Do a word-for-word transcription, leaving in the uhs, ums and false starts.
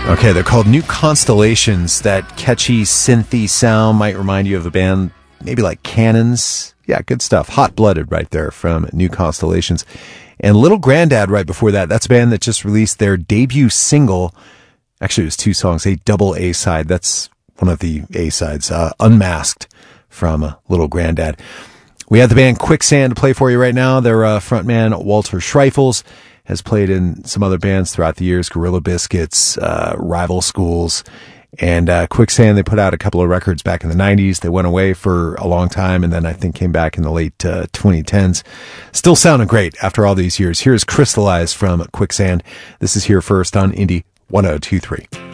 Okay, they're called New Constellations. That catchy synthy sound might remind you of a band maybe like Cannons. Yeah, good stuff. Hot-blooded right there from New Constellations. And Little Grandad right before that. That's a band that just released their debut single. Actually, it was two songs, a double A-side. That's one of the A-sides, uh, Unmasked from uh, Little Grandad. We have the band Quicksand to play for you right now. Their uh, frontman, Walter Schreifels, has played in some other bands throughout the years, Gorilla Biscuits, uh, Rival Schools, and uh, Quicksand. They put out a couple of records back in the nineties. They went away for a long time, and then I think came back in the late uh, twenty tens. Still sounding great after all these years. Here's Crystallized from Quicksand. This is Here First on Indie one oh two three.